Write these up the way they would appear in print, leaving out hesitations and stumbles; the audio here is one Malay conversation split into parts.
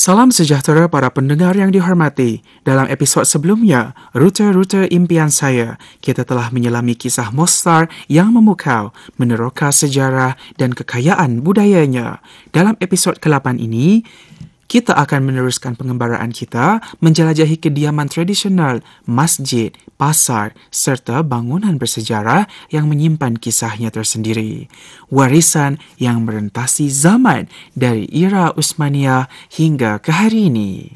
Salam sejahtera para pendengar yang dihormati. Dalam episod sebelumnya, Rute-Rute Impian Saya, kita telah menyelami kisah Mostar yang memukau, meneroka sejarah dan kekayaan budayanya. Dalam episod ke-8 ini, kita akan meneruskan pengembaraan kita menjelajahi kediaman tradisional, masjid, pasar serta bangunan bersejarah yang menyimpan kisahnya tersendiri. Warisan yang merentasi zaman dari era Uthmaniyah hingga ke hari ini.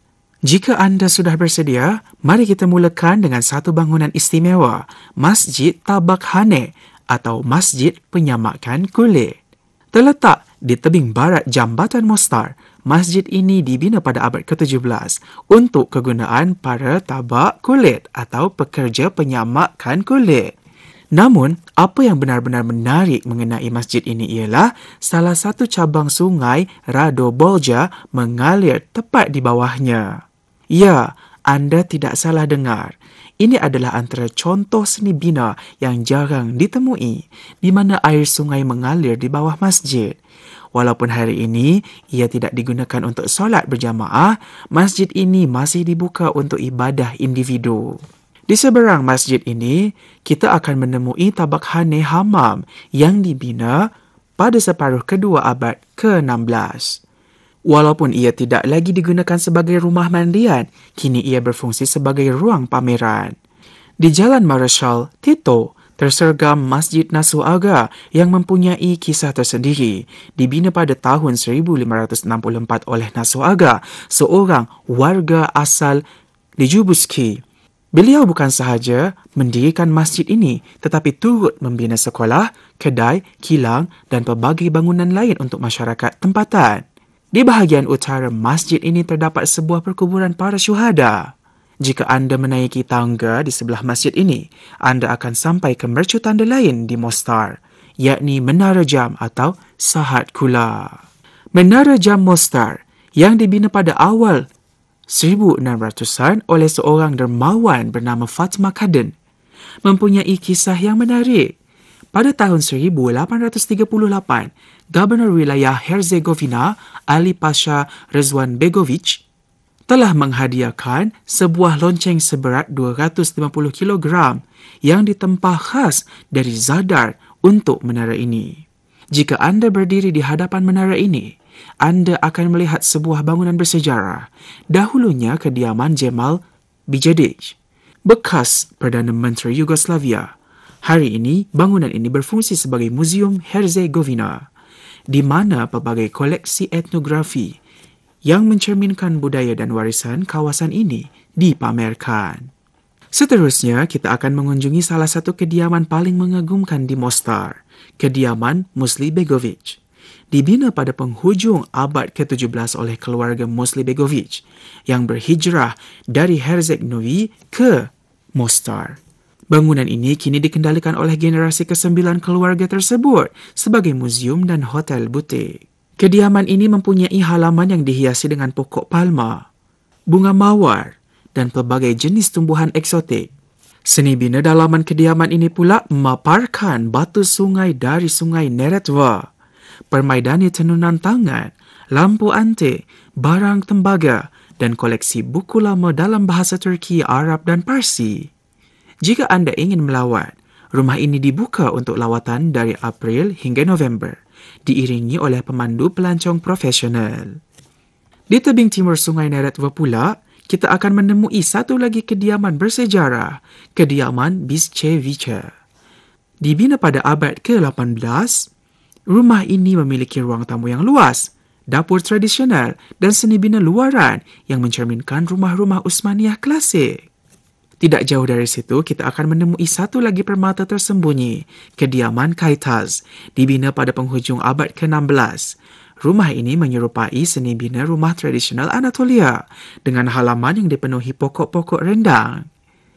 Jika anda sudah bersedia, mari kita mulakan dengan satu bangunan istimewa, Masjid Tabakhane atau Masjid Penyamakan Kulit. Terletak di tebing barat Jambatan Mostar, masjid ini dibina pada abad ke-17 untuk kegunaan para tabak kulit atau pekerja penyamakan kulit. Namun, apa yang benar-benar menarik mengenai masjid ini ialah salah satu cabang sungai Rado Bolja mengalir tepat di bawahnya. Ya, anda tidak salah dengar. Ini adalah antara contoh seni bina yang jarang ditemui, di mana air sungai mengalir di bawah masjid. Walaupun hari ini ia tidak digunakan untuk solat berjamaah, masjid ini masih dibuka untuk ibadah individu. Di seberang masjid ini, kita akan menemui Tabakhane Hammam yang dibina pada separuh kedua abad ke-16. Walaupun ia tidak lagi digunakan sebagai rumah mandian, kini ia berfungsi sebagai ruang pameran. Di Jalan Marshal Tito, tersergam Masjid Nasuh Aga yang mempunyai kisah tersendiri. Dibina pada tahun 1564 oleh Nasuh Aga, seorang warga asal Lijubuski. Beliau bukan sahaja mendirikan masjid ini, tetapi turut membina sekolah, kedai, kilang dan pelbagai bangunan lain untuk masyarakat tempatan. Di bahagian utara masjid ini terdapat sebuah perkuburan para syuhada. Jika anda menaiki tangga di sebelah masjid ini, anda akan sampai ke mercu tanda lain di Mostar, yakni Menara Jam atau Sahat Kula. Menara Jam Mostar yang dibina pada awal 1600-an oleh seorang dermawan bernama Fatima Kaden mempunyai kisah yang menarik. Pada tahun 1838, Gubernur Wilayah Herzegovina Ali Pasha Rezwan Begovic telah menghadiahkan sebuah lonceng seberat 250 kg yang ditempah khas dari Zadar untuk menara ini. Jika anda berdiri di hadapan menara ini, anda akan melihat sebuah bangunan bersejarah, dahulunya kediaman Jemal Bijadic, bekas Perdana Menteri Yugoslavia. Hari ini, bangunan ini berfungsi sebagai Muzium Herzegovina, di mana pelbagai koleksi etnografi yang mencerminkan budaya dan warisan kawasan ini dipamerkan. Seterusnya, kita akan mengunjungi salah satu kediaman paling mengagumkan di Mostar, kediaman Musli Begovic. Dibina pada penghujung abad ke-17 oleh keluarga Musli Begovic yang berhijrah dari Herceg-Novi ke Mostar. Bangunan ini kini dikendalikan oleh generasi ke-9 keluarga tersebut sebagai muzium dan hotel butik. Kediaman ini mempunyai halaman yang dihiasi dengan pokok palma, bunga mawar dan pelbagai jenis tumbuhan eksotik. Seni bina dalaman kediaman ini pula memaparkan batu sungai dari sungai Neretva, permaidani tenunan tangan, lampu antik, barang tembaga dan koleksi buku lama dalam bahasa Turki, Arab dan Parsi. Jika anda ingin melawat, rumah ini dibuka untuk lawatan dari April hingga November, diiringi oleh pemandu pelancong profesional. Di tebing timur sungai Neretva pula, kita akan menemui satu lagi kediaman bersejarah, kediaman Bizcevice. Dibina pada abad ke-18, rumah ini memiliki ruang tamu yang luas, dapur tradisional dan seni bina luaran yang mencerminkan rumah-rumah Uthmaniyah klasik. Tidak jauh dari situ, kita akan menemui satu lagi permata tersembunyi, kediaman Kaytaz, dibina pada penghujung abad ke-16. Rumah ini menyerupai seni bina rumah tradisional Anatolia, dengan halaman yang dipenuhi pokok-pokok rendang.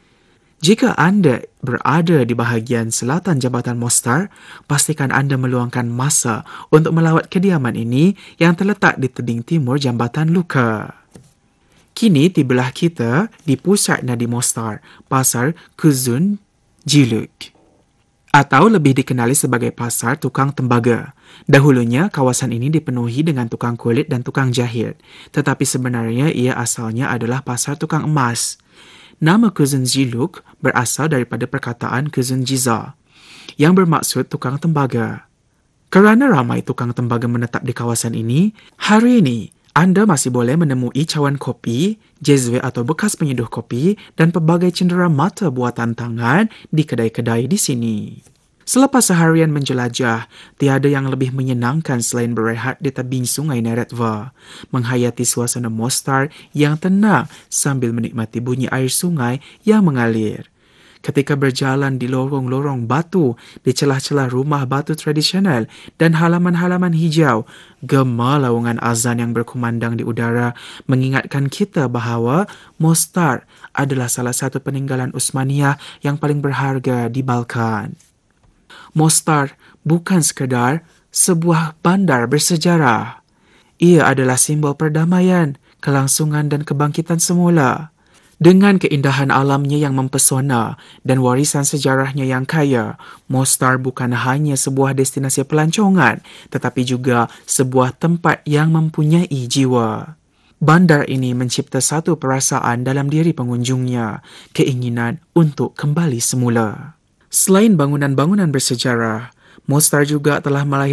Jika anda berada di bahagian selatan Jambatan Mostar, pastikan anda meluangkan masa untuk melawat kediaman ini yang terletak di tebing timur Jambatan Luka. Kini tibalah kita di pusat nadi Mostar, Pasar Kuzun Jiluk, atau lebih dikenali sebagai Pasar Tukang Tembaga. Dahulunya, kawasan ini dipenuhi dengan tukang kulit dan tukang jahit, tetapi sebenarnya ia asalnya adalah pasar tukang emas. Nama Kuzun Jiluk berasal daripada perkataan Kuzun Jiza, yang bermaksud tukang tembaga. Kerana ramai tukang tembaga menetap di kawasan ini, hari ini anda masih boleh menemui cawan kopi, jezwe atau bekas penyeduh kopi dan pelbagai cendera mata buatan tangan di kedai-kedai di sini. Selepas seharian menjelajah, tiada yang lebih menyenangkan selain berehat di tebing sungai Neretva, menghayati suasana Mostar yang tenang sambil menikmati bunyi air sungai yang mengalir. Ketika berjalan di lorong-lorong batu, di celah-celah rumah batu tradisional dan halaman-halaman hijau, gema laungan azan yang berkumandang di udara mengingatkan kita bahawa Mostar adalah salah satu peninggalan Uthmaniyah yang paling berharga di Balkan. Mostar bukan sekadar sebuah bandar bersejarah. Ia adalah simbol perdamaian, kelangsungan dan kebangkitan semula. Dengan keindahan alamnya yang mempesona dan warisan sejarahnya yang kaya, Mostar bukan hanya sebuah destinasi pelancongan, tetapi juga sebuah tempat yang mempunyai jiwa. Bandar ini mencipta satu perasaan dalam diri pengunjungnya, keinginan untuk kembali semula. Selain bangunan-bangunan bersejarah, Mostar juga telah melahirkan